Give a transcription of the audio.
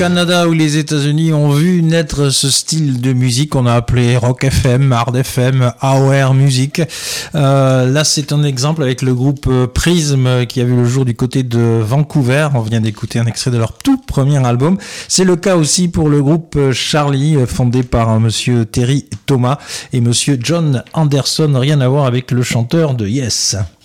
Canada ou les États-Unis ont vu naître ce style de musique qu'on a appelé rock FM, hard FM, AOR music. Là, c'est un exemple avec le groupe Prism qui a vu le jour du côté de Vancouver. On vient d'écouter un extrait de leur tout premier album. C'est le cas aussi pour le groupe Charlie, fondé par monsieur Terry Thomas et monsieur John Anderson. Rien à voir avec le chanteur de Yes.